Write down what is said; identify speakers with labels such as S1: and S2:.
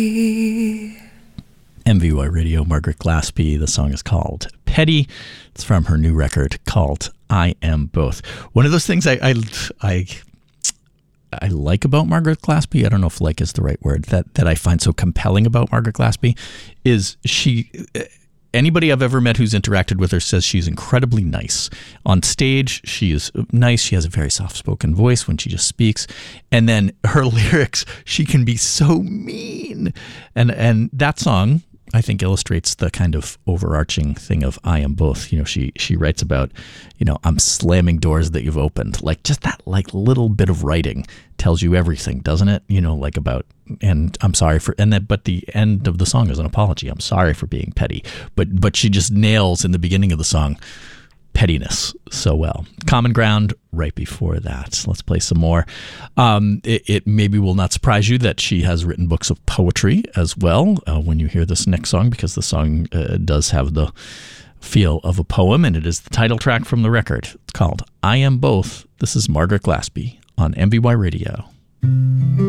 S1: MVY Radio, Margaret Glaspie. The song is called Petty. It's from her new record called I Am Both. One of those things I like about Margaret Glaspie, I don't know if like is the right word, that I find so compelling about Margaret Glaspie is anybody I've ever met who's interacted with her says she's incredibly nice. On stage, she is nice. She has a very soft-spoken voice when she just speaks. And then her lyrics, she can be so mean. And that song, I think, illustrates the kind of overarching thing of I am both. You know, she writes about, you know, I'm slamming doors that you've opened. Like just that like little bit of writing tells you everything, doesn't it? You know, like about, and I'm sorry for, and then, but the end of the song is an apology. I'm sorry for being petty, but she just nails in the beginning of the song pettiness so well. Common Ground right before that. Let's play some more. It maybe will not surprise you that she has written books of poetry as well when you hear this next song, because the song does have the feel of a poem, and it is the title track from the record. It's called I Am Both. This is Margaret Glaspie on MVY Radio.